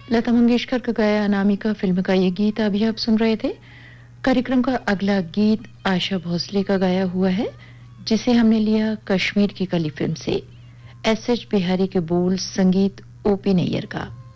लता मंगेशकर का गाया अनामिका फिल्म का ये गीत अभी आप सुन रहे थे। कार्यक्रम का अगला गीत आशा भोसले का गाया हुआ है, जिसे हमने लिया कश्मीर की कली फिल्म से। एस एच बिहारी के बोल, संगीत ओपी नैयर का।